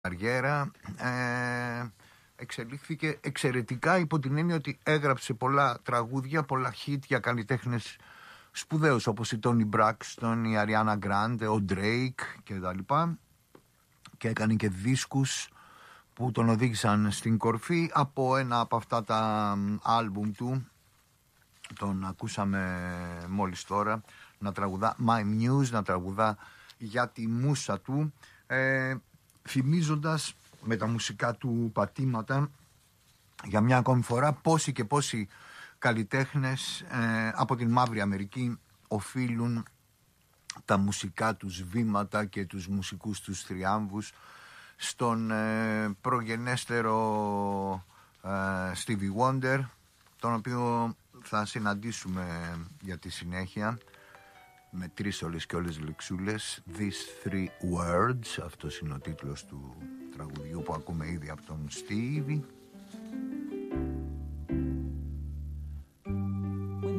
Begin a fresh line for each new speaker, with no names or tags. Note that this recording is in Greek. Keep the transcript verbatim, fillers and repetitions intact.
καριέρα, ε, εξελίχθηκε εξαιρετικά υπό την έννοια ότι έγραψε πολλά τραγούδια, πολλά hit για καλλιτέχνες σπουδαίους όπως η Τόνι Μπράκστον, η Αριάνα Γκράντε, ο Drake κτλ. Και έκανε και δίσκους που τον οδήγησαν στην κορφή. Από ένα από αυτά τα άλμπουμ του, τον ακούσαμε μόλις τώρα να τραγουδά My Muse, να τραγουδά για τη μούσα του, ε, θυμίζοντας με τα μουσικά του πατήματα για μια ακόμη φορά πόσοι και πόσοι καλλιτέχνες ε, από την Μαύρη Αμερική οφείλουν τα μουσικά τους βήματα και τους μουσικούς τους θριάμβους στον ε, προγενέστερο ε, Stevie Wonder, τον οποίο θα συναντήσουμε για τη συνέχεια με τρεις όλες και όλες λεξούλες. These Three Words, αυτός είναι ο τίτλος του τραγουδιού που ακούμε ήδη από τον Stevie.